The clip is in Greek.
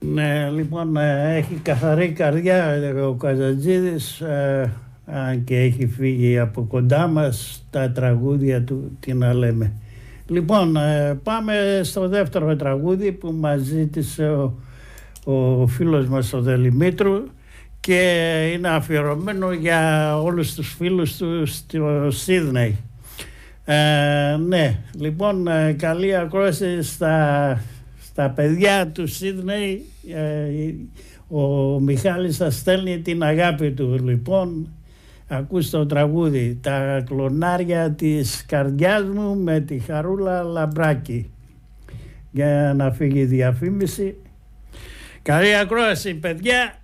Ναι, λοιπόν, έχει καθαρή καρδιά ο Καζατζίδης, αν και έχει φύγει από κοντά μας, τα τραγούδια του, τι να λέμε. Λοιπόν, πάμε στο δεύτερο τραγούδι που μας ζήτησε ο φίλος μας ο Δελημήτρου και είναι αφιερωμένο για όλους τους φίλους του στο Σίδνεϊ. Ναι, λοιπόν, καλή ακρόαση στα παιδιά του Σίδνεϊ. Ο Μιχάλης θα στέλνει την αγάπη του. Λοιπόν, ακούς το τραγούδι «Τα κλονάρια της καρδιάς μου» με τη Χαρούλα Λαμπράκη, για να φύγει η διαφήμιση. Καλή ακρόαση, παιδιά.